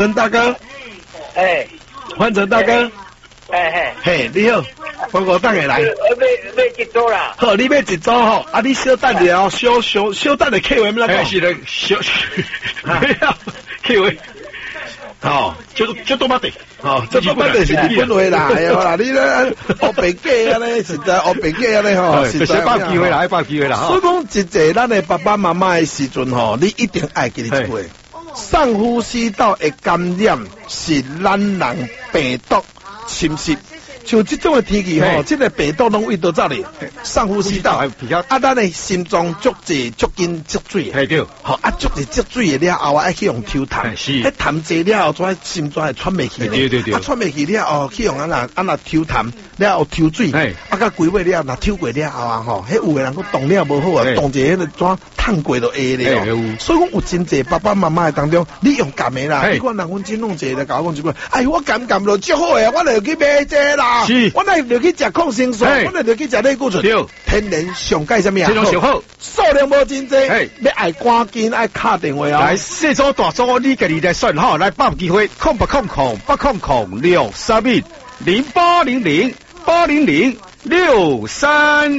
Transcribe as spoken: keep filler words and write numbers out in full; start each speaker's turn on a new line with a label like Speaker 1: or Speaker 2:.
Speaker 1: 陈大哥，
Speaker 2: 哎，
Speaker 1: 换成大哥，
Speaker 2: 哎嘿，
Speaker 1: 嘿，你好，我我等下来。
Speaker 2: 要要一组啦。
Speaker 1: 好，你要一组吼，啊，你小等者哦，小小小等者客话咩啦讲？
Speaker 3: 是的，小没有客话。哦，就就多巴地，
Speaker 1: 哦，这多巴地是日本话啦，哎呀啦，你咧学白假啊咧，实在学白假啊咧吼，
Speaker 3: 实在把机会啦，把机会啦。
Speaker 1: 所以讲，一个咱的爸爸妈妈的时阵吼，你一定爱记得一句话：上呼吸道的感染是咱人病毒侵蚀。像这种的天气吼，这个病毒拢为倒走哩，上呼吸道啊，咱的心脏足济足紧积水，
Speaker 3: 系对，
Speaker 1: 好啊，足济积水了后啊，爱去用抽痰，
Speaker 3: 是，
Speaker 1: 迄痰济了后，再心脏会喘袂去
Speaker 3: 对对对，
Speaker 1: 啊，喘袂去了后，去用啊那啊那抽痰了后抽水，啊，甲规尾了，那抽过了后啊吼，迄有个人佫动了无好啊，动一个迄个怎烫过就会了，所以讲有真济爸爸妈妈的当中，你用甘的啦，你看人阮真弄一个，甲我讲一句，哎，我甘甘落足好诶，我来去买这啦。
Speaker 3: 是，
Speaker 1: 我来就去食抗生素，我来就去食类固醇，天然上钙什么啊？
Speaker 3: 天然上好，
Speaker 1: 数量无真济，要爱赶紧爱打电话啊！
Speaker 3: 来，细组大组，你家己来算好，来把握机会，空八空空八空空六三一零八零零八零零六三。